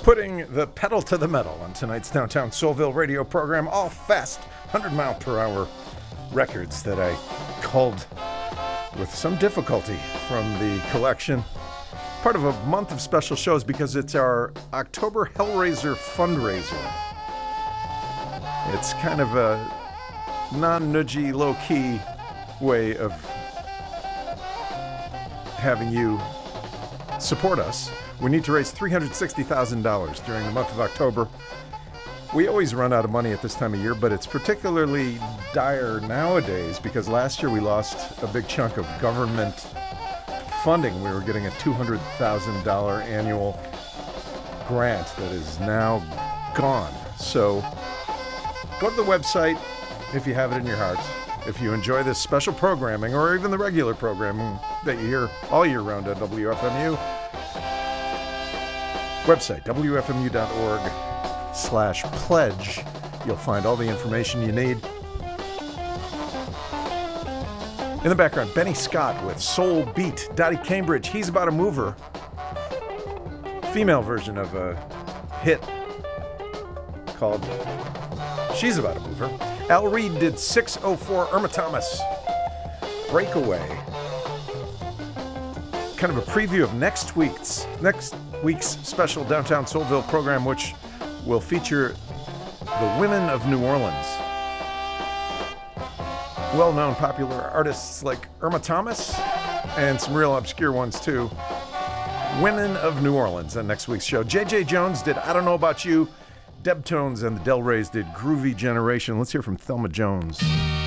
Putting the pedal to the metal on tonight's Downtown Soulville radio program, all fast 100-mile-per-hour records that I culled with some difficulty from the collection. Part of a month of special shows because it's our October Hellraiser fundraiser. It's kind of a non-nudgy, low-key way of having you support us. We need to raise $360,000 during the month of October. We always run out of money at this time of year, but it's particularly dire nowadays because last year we lost a big chunk of government funding. We were getting a $200,000 annual grant that is now gone. So go to the website if you have it in your heart. If you enjoy this special programming or even the regular programming that you hear all year round at WFMU, website, wfmu.org/pledge. You'll find all the information you need. In the background, Benny Scott with Soul Beat. Dottie Cambridge, He's About a Mover. Female version of a hit called She's About a Mover. Al Reed did 604. Irma Thomas, Breakaway. Kind of a preview of next week's special Downtown Soulville program, which will feature the women of New Orleans. Well-known popular artists like Irma Thomas and some real obscure ones too. Women of New Orleans on next week's show. J.J. Jones did I Don't Know About You. Deb Tones and the Del Reys did Groovy Generation. Let's hear from Thelma Jones.